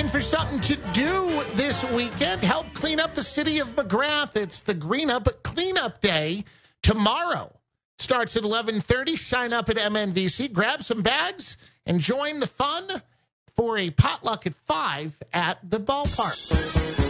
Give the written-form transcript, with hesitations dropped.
Looking for something to do this weekend? Help clean up the city of McGrath. It's the Green Up Cleanup Day tomorrow. Starts at 11:30. Sign up at MNVC. Grab some bags and join the fun for a potluck at 5 at the ballpark.